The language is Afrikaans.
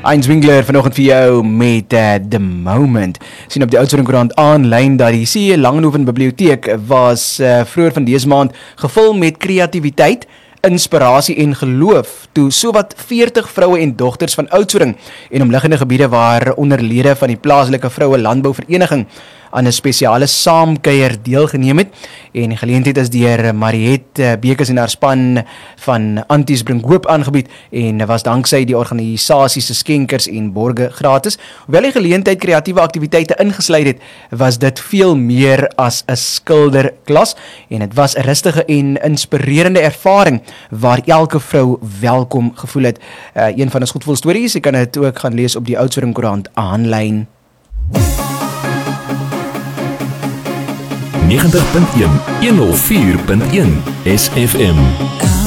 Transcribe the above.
Heinz Winkler vanoggend vir jou met The Moment. Sien op die Oudtshoorn Koerant aanlyn dat die C.E. Langehoven Biblioteek was vroeër van dese maand gevul met kreatiwiteit, inspirasie en geloof, toe sowat 40 vroue en dogters van Oudtshoorn en omliggende gebiede waaronder lede van die plaaslike vroue landbouvereniging aan 'n spesiale saamkuier deelgeneem het, en die geleentheid is deur Mariette Bekes en haar span van Anties Bring Hoop aangebied en was danksy die organisasie se skenkers en borge gratis. Hoewel die geleentheid kreatiewe aktiwiteite ingesluit het, was dit veel meer as 'n skilderklas en dit was 'n rustige en inspirerende ervaring waar elke vrou welkom gevoel het. Een van ons goedvol stories, jy kan dit ook gaan lees op die Oudtshoorn Koerant aanlyn. 90.1 104.1 SFM.